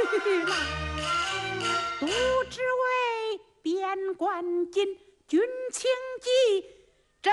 去了，都只为边关紧，军情急。